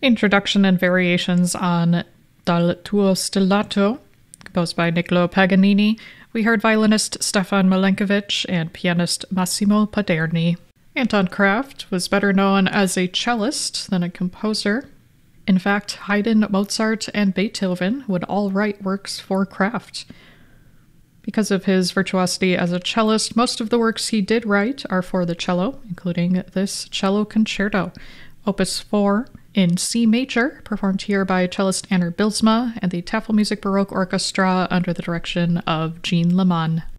Introduction and variations on Dal tuo stellato, composed by Niccolo Paganini. We heard violinist Stefan Milenkovic and pianist Massimo Paderni. Anton Kraft was better known as a cellist than a composer. In fact, Haydn, Mozart, and Beethoven would all write works for Kraft. Because of his virtuosity as a cellist, most of the works he did write are for the cello, including this cello concerto, Opus 4, in C major, performed here by cellist Anner Bylsma and the Tafelmusik Baroque Orchestra under the direction of Jean Leman.